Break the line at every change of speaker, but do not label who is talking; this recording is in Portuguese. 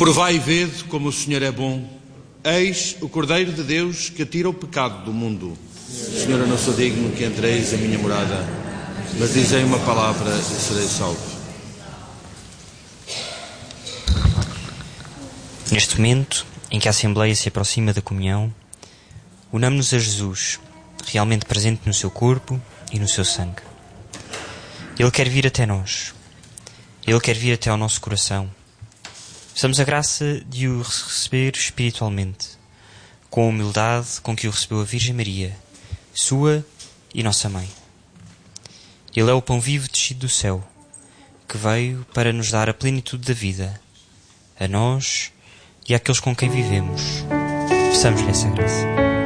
Provai e vede como o Senhor é bom. Eis o Cordeiro de Deus que tira o pecado do mundo. Senhor, eu não sou digno que entreis a minha morada, mas dizei uma palavra e serei salvo.
Neste momento em que a Assembleia se aproxima da comunhão, unamo-nos a Jesus, realmente presente no seu corpo e no seu sangue. Ele quer vir até nós. Ele quer vir até ao nosso coração. Peçamos a graça de o receber espiritualmente, com a humildade com que o recebeu a Virgem Maria, sua e nossa Mãe. Ele é o pão vivo descido do céu, que veio para nos dar a plenitude da vida, a nós e àqueles com quem vivemos. Peçamos-lhe essa graça.